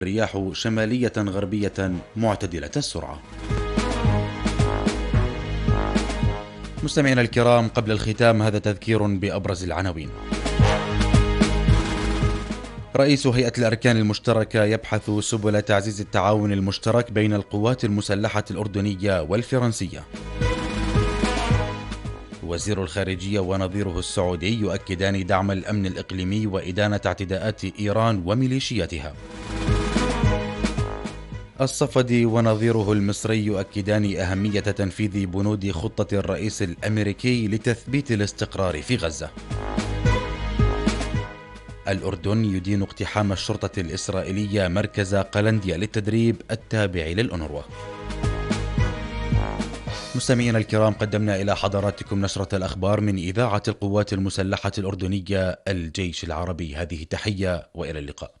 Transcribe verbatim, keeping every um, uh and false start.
رياح شمالية غربية معتدلة السرعة. مستمعينا الكرام، قبل الختام هذا تذكير بأبرز العناوين. رئيس هيئة الأركان المشتركة يبحث سبل تعزيز التعاون المشترك بين القوات المسلحة الأردنية والفرنسية. وزير الخارجية ونظيره السعودي يؤكدان دعم الأمن الإقليمي وإدانة اعتداءات إيران وميليشياتها. الصفدي ونظيره المصري يؤكدان أهمية تنفيذ بنود خطة الرئيس الأمريكي لتثبيت الاستقرار في غزة. الأردن يدين اقتحام الشرطة الإسرائيلية مركز قلنديا للتدريب التابع للأونروا. مستمعينا الكرام، قدمنا إلى حضراتكم نشرة الأخبار من إذاعة القوات المسلحة الأردنية الجيش العربي. هذه تحية وإلى اللقاء.